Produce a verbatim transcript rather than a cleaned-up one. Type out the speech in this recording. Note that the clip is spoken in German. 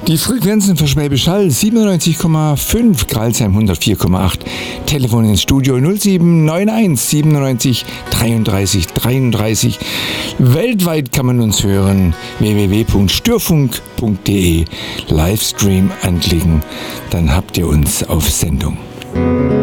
Die Frequenzen für Schwäbisch Hall siebenundneunzig Komma fünf, Kralsheim hundertvier Komma acht, Telefon ins Studio null sieben neun eins siebenundneunzig dreiunddreißig dreiunddreißig. Weltweit kann man uns hören, w w w punkt störfunk punkt d e. Livestream anklicken, dann habt ihr uns auf Sendung.